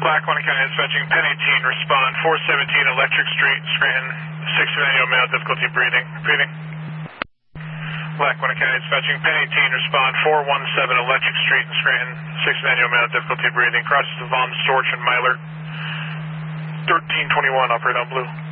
Lackawanna County dispatching, Penn 18, respond, 417 Electric Street, Scranton, 6 manual male, difficulty breathing. Repeating. Lackawanna County dispatching, Penn 18, respond, 417 Electric Street, Scranton, 6 manual male, difficulty breathing. Crosses the Vaughn, Storch, and Myler. 1321, operate on blue.